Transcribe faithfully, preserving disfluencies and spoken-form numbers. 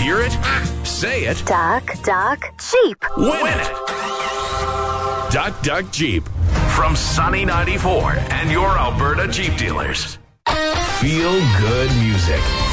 Hear it? Say it. Duck, duck, Jeep. Win it. Duck, Duck, Jeep. From Sunny ninety-four and your Alberta Jeep dealers. Feel good music.